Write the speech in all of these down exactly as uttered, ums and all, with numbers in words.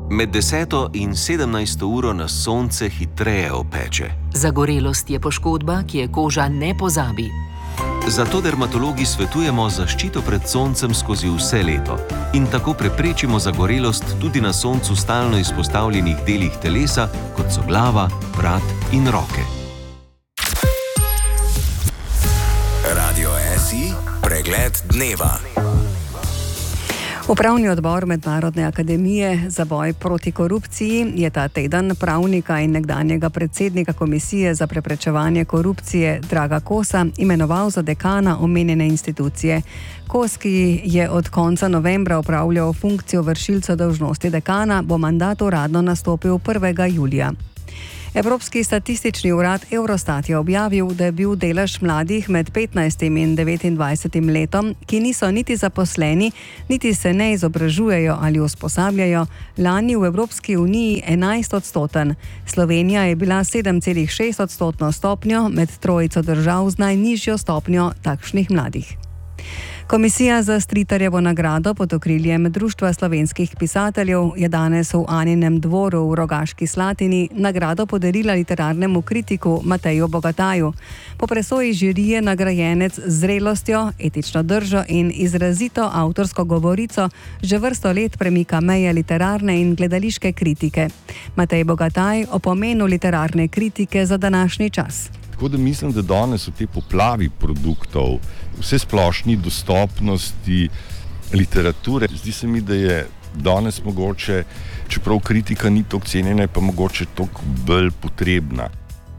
Med deseto in sedemnajsto uro nas sonce hitreje opeče. Zagorelost je poškodba, ki je koža ne pozabi. Zato dermatologi svetujemo zaščito pred soncem skozi vse leto in tako preprečimo zagorelost tudi na soncu stalno izpostavljenih delih telesa, kot so glava, vrat in roke. Radio S I, pregled dneva. Upravni odbor Mednarodne akademije za boj proti korupciji je ta teden pravnika in nekdanjega predsednika Komisije za preprečevanje korupcije Draga Kosa imenoval za dekana omenjene institucije. Kos, ki je od konca novembra opravljal funkcijo vršilca dolžnosti dekana, bo mandat uradno nastopil prvega julija. Evropski statistični urad Eurostat je objavil, da je bil delež mladih med petnajstim in devetindvajsetim letom, ki niso niti zaposleni, niti se ne izobražujejo ali usposabljajo, lani v Evropski uniji enajst odstoten. Slovenija je bila sedem celih šest odstotno stopnjo med trojico držav z najnižjo stopnjo takšnih mladih. Komisija za Stritarjevo nagrado pod okriljem Društva slovenskih pisateljev je danes v Aninem dvoru v Rogaški Slatini nagrado podarila literarnemu kritiku Mateju Bogataju. Po presoji žirije nagrajenec z zrelostjo, etično držo in izrazito avtorsko govorico že vrsto let premika meje literarne in gledališke kritike. Matej Bogataj o pomenu literarne kritike za današnji čas. Tako da mislim, da danes v tej poplavi produktov, vse splošni dostopnosti literature, zdi se mi, da je danes mogoče, čeprav kritika ni toliko cenjena, pa mogoče toliko bolj potrebna.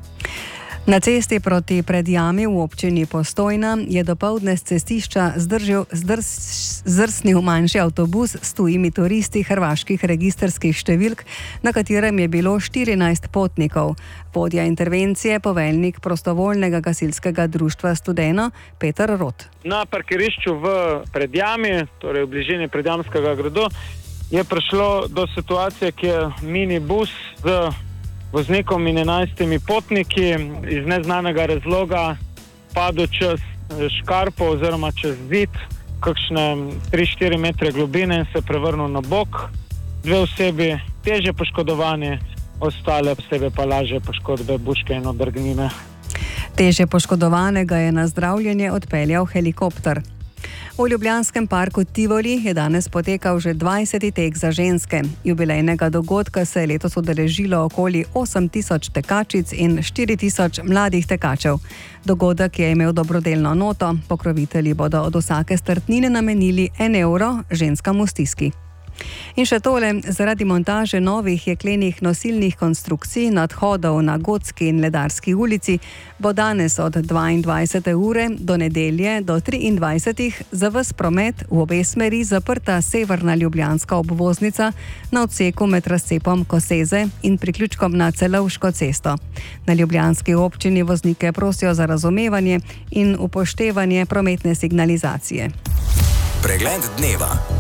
Na cesti proti Predjami v občini Postojna je dopoldne s cestišča zdržil, zdrs, zdrsnil manjši avtobus s tujimi turisti hrvaških registrskih številk, na katerem je bilo štirinajst potnikov. Vodja intervencije, poveljnik prostovoljnega gasilskega društva Studeno, Peter Rot. Na parkirišču v Predjami, torej v bližini Predjamskega gradu, je prišlo do situacije, ki je minibus z voznikom in enajstimi potniki iz neznanega razloga padel čez škarpo oziroma čez zid, kakšne tri štiri metre globine, in se prevrnil na bok. Dve osebi težje poškodovani, ostale osebe pa lažje poškodbe buške in odrgnine. Težje poškodovanega je na zdravljenje odpeljal helikopter. V ljubljanskem parku Tivoli je danes potekal že dvajseti tek za ženske. Jubilejnega dogodka se je letos udeležilo okoli osem tisoč tekačic in štiri tisoč mladih tekačev. Dogodek je imel dobrodelno noto, pokrovitelji bodo od vsake startnine namenili en evro ženskam v stiski. In še tole, zaradi montaže novih jeklenih nosilnih konstrukcij nadhodov na Gotski in Ledarski ulici bo danes od dvaindvajsete ure do nedelje do triindvajsetih za ves promet v obe smeri zaprta severna ljubljanska obvoznica na odseku med razcepom Koseze in priključkom na Celovško cesto. Na ljubljanski občini voznike prosijo za razumevanje in upoštevanje prometne signalizacije. Pregled dneva.